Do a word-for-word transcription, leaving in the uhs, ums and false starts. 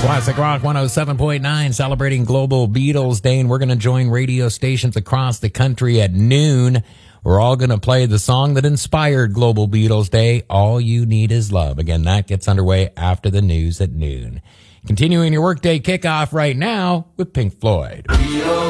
Classic Rock one oh seven point nine celebrating Global Beatles Day, and we're going to join radio stations across the country at noon. We're all going to play the song that inspired Global Beatles Day, All You Need Is Love. Again, that gets underway after the news at noon. Continuing your workday kickoff right now with Pink Floyd.